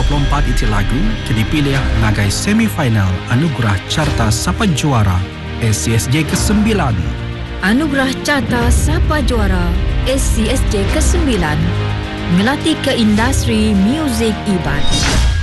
24 iti lagu kini pilih ngagai semifinal Anugerah Carta Sapa Juara SCSJ ke-9. Anugerah Carta Sapa Juara SCSJ ke-9 melatih ke industri muzik Iban.